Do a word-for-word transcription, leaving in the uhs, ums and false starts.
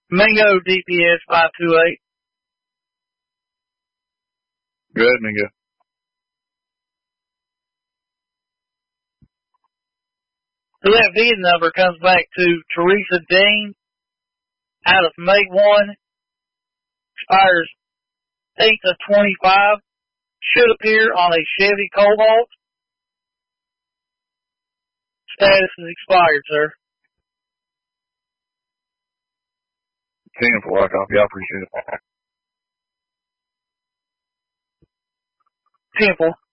Mingo D P S five two eight. Go ahead, Mingo. So that V I N number comes back to Teresa Dean out of May first, expires eighth of twenty-five, should appear on a Chevy Cobalt. Status is expired, sir. ten for I copy. I appreciate it. Temple.